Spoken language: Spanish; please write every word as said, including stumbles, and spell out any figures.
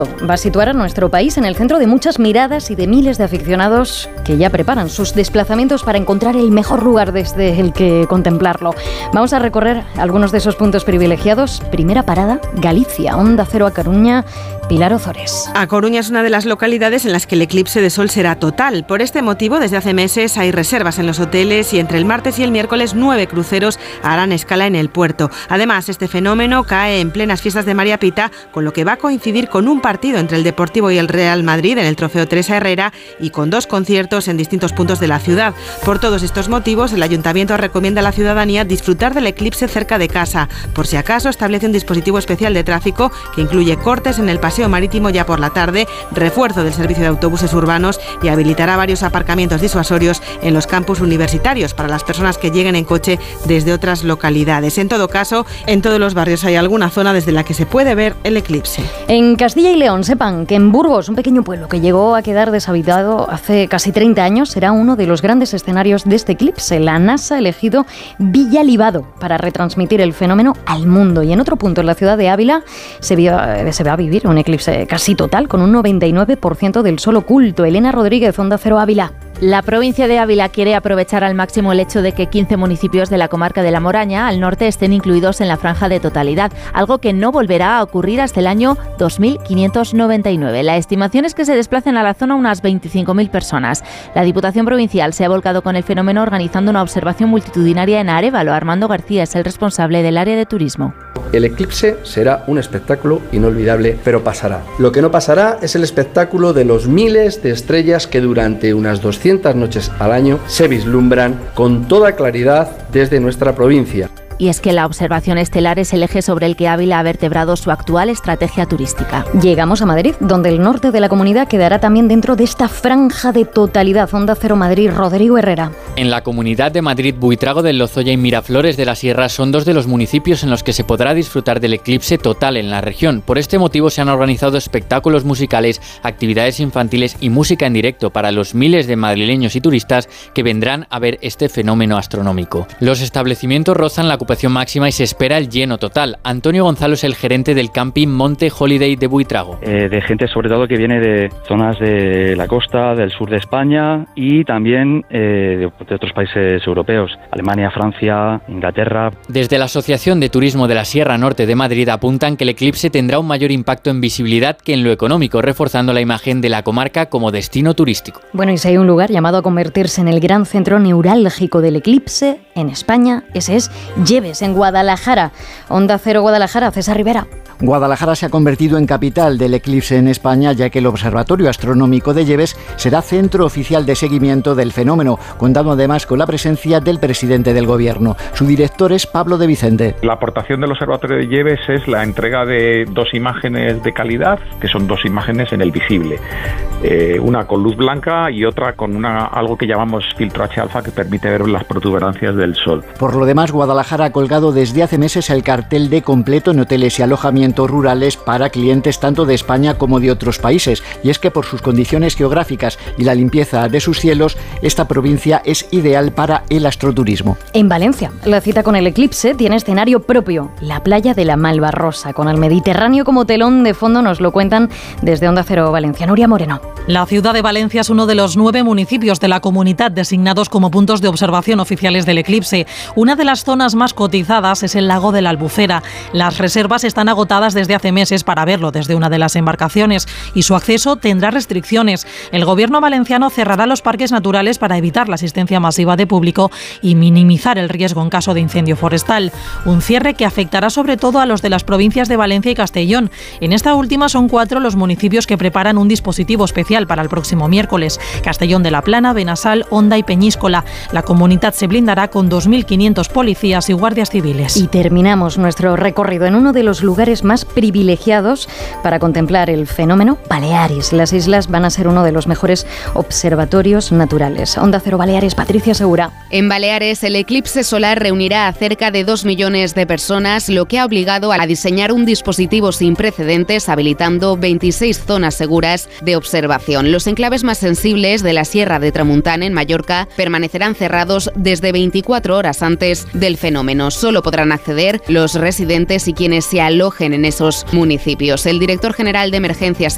Va a situar a nuestro país en el centro de muchas miradas y de miles de aficionados que ya preparan sus desplazamientos para encontrar el mejor lugar desde el que contemplarlo. Vamos a recorrer algunos de esos puntos privilegiados. Primera parada, Galicia, Onda Cero a Coruña, Pilar Ozores. A Coruña es una de las localidades en las que el eclipse de sol será total. Por este motivo, desde hace meses hay reservas en los hoteles y entre el martes y el miércoles nueve cruceros harán escala en el puerto. Además, este fenómeno cae en plenas fiestas de María Pita, con lo que va a coincidir con un partido entre el Deportivo y el Real Madrid en el Trofeo Teresa Herrera y con dos conciertos en distintos puntos de la ciudad. Por todos estos motivos, el Ayuntamiento recomienda a la ciudadanía disfrutar del eclipse cerca de casa. Por si acaso, establece un dispositivo especial de tráfico que incluye cortes en el paseo marítimo ya por la tarde, refuerzo del servicio de autobuses urbanos y habilitará varios aparcamientos disuasorios en los campus universitarios para las personas que lleguen en coche desde otras localidades. En todo caso, en todos los barrios hay alguna zona desde la que se puede ver el eclipse. En Castilla y León, sepan que en Burgos, un pequeño pueblo que llegó a quedar deshabitado hace casi treinta años, será uno de los grandes escenarios de este eclipse. La NASA ha elegido Villa Libado para retransmitir el fenómeno al mundo. Y en otro punto, en la ciudad de Ávila, se, vio, se va a vivir un eclipse casi total, con un noventa y nueve por ciento del sol oculto. Elena Rodríguez, Onda Cero Ávila. La provincia de Ávila quiere aprovechar al máximo el hecho de que quince municipios de la comarca de La Moraña, al norte, estén incluidos en la franja de totalidad, algo que no volverá a ocurrir hasta el año dos mil quinientos noventa y nueve. La estimación es que se desplacen a la zona unas veinticinco mil personas. La Diputación Provincial se ha volcado con el fenómeno organizando una observación multitudinaria en Arévalo. Armando García es el responsable del área de turismo. El eclipse será un espectáculo inolvidable, pero pasará. Lo que no pasará es el espectáculo de los miles de estrellas que durante unas doscientas noches al año se vislumbran con toda claridad desde nuestra provincia. Y es que la observación estelar es el eje sobre el que Ávila ha vertebrado su actual estrategia turística. Llegamos a Madrid, donde el norte de la comunidad quedará también dentro de esta franja de totalidad. Onda Cero Madrid, Rodrigo Herrera. En la Comunidad de Madrid, Buitrago del Lozoya y Miraflores de la Sierra son dos de los municipios en los que se podrá disfrutar del eclipse total en la región. Por este motivo se han organizado espectáculos musicales, actividades infantiles y música en directo para los miles de madrileños y turistas que vendrán a ver este fenómeno astronómico. Los establecimientos rozan la ocupación máxima y se espera el lleno total. Antonio Gonzalo es el gerente del camping Monte Holiday de Buitrago. Eh, de gente sobre todo que viene de zonas de la costa, del sur de España y también eh, de, de otros países europeos, Alemania, Francia, Inglaterra. Desde la Asociación de Turismo de la Sierra Norte de Madrid apuntan que el eclipse tendrá un mayor impacto en visibilidad que en lo económico, reforzando la imagen de la comarca como destino turístico. Bueno, y si hay un lugar llamado a convertirse en el gran centro neurálgico del eclipse en España, ese es Lleves, en Guadalajara. Onda Cero Guadalajara, César Rivera. Guadalajara se ha convertido en capital del eclipse en España, ya que el Observatorio Astronómico de Lleves será centro oficial de seguimiento del fenómeno, contando además con la presencia del presidente del gobierno. Su director es Pablo de Vicente. La aportación del Observatorio de Lleves es la entrega de dos imágenes de calidad, que son dos imágenes en el visible. Eh, una con luz blanca y otra con una, algo que llamamos filtro H alfa, que permite ver las protuberancias del sol. Por lo demás, Guadalajara ha colgado desde hace meses el cartel de completo en hoteles y alojamientos rurales para clientes tanto de España como de otros países. Y es que por sus condiciones geográficas y la limpieza de sus cielos, esta provincia es ideal para el astroturismo. En Valencia, la cita con el eclipse tiene escenario propio, la playa de la Malvarrosa, con el Mediterráneo como telón de fondo. Nos lo cuentan desde Onda Cero Valencia. Nuria Moreno. La ciudad de Valencia es uno de los nueve municipios de la comunidad designados como puntos de observación oficiales del eclipse. Una de las zonas más cotizadas es el lago de la Albufera. Las reservas están agotadas desde hace meses para verlo desde una de las embarcaciones y su acceso tendrá restricciones. El gobierno valenciano cerrará los parques naturales para evitar la asistencia masiva de público y minimizar el riesgo en caso de incendio forestal. Un cierre que afectará sobre todo a los de las provincias de Valencia y Castellón. En esta última son cuatro los municipios que preparan un dispositivo especial para el próximo miércoles: Castellón de la Plana, Benassal, Onda y Peñíscola. La comunidad se blindará con dos mil quinientos policías y guardias civiles. Y terminamos nuestro recorrido en uno de los lugares más privilegiados para contemplar el fenómeno, Baleares. Las islas van a ser uno de los mejores observatorios naturales. Onda Cero Baleares, Patricia Segura. En Baleares, el eclipse solar reunirá a cerca de dos millones de personas, lo que ha obligado a diseñar un dispositivo sin precedentes, habilitando veintiséis zonas seguras de observación. Los enclaves más sensibles de la Sierra de Tramuntana, en Mallorca, permanecerán cerrados desde veinticuatro horas antes del fenómeno. Solo podrán acceder los residentes y quienes se alojen en esos municipios. El director general de Emergencias